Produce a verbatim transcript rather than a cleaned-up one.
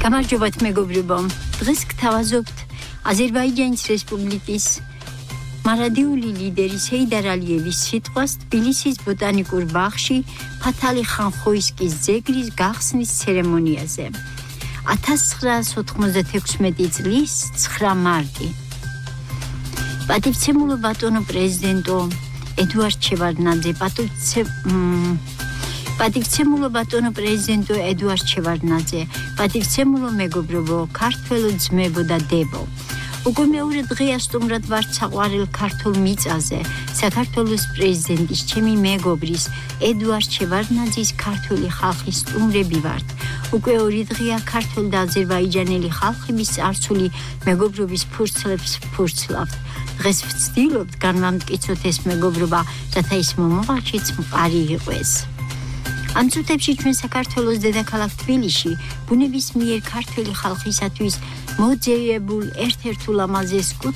გამარჯობათ მეგობრებო. დღეს გთავაზობთ აზერბაიჯანის რესპუბლიკის მარადიული ლიდერის ჰეიდარ ალიევის სიტყვას თბილისის ბოტანიკურ ბაღში ფათალი ხანხოისკის ძეგლის გახსნის ცერემონიაზე. ათას ცხრაას ოთხმოცდათექვსმეტი წლის ცხრა მარტი. პატივცემულო ბატონო პრეზიდენტო ედუარდ შევარდნაძე, პატივცემულო ბატონო პრეზიდენტო ედუარდ შევარდნაძე, პატივცემულო მეგობრებო, ქართველო ძმებო და დებო. უკვე მეორე დღეა სტუმრად ვართ საყვარელ ქართულ მიწაზე, საქართველოს პრეზიდენტის, ჩემი მეგობრის, ედუარდ შევარდნაძის ქართული ხალხის სტუმრები ვართ. უკვე ორი დღეა ქართველ და აზერბაიჯანელი ხალხების წარსული მეგობრობის ფურცლებს ვფურცლავთ. დღეს ვცდილობთ განვამტკიცოთ ეს მეგობრობა, რათა ის მომავალშიც მყარი იყოს. ამ წუთებში ჩვენ საქართველოს დედაქალაქ თბილისში ბუნების მიერ ქართველი ხალხისათვის მოძიებულ ერთ-ერთ ულამაზეს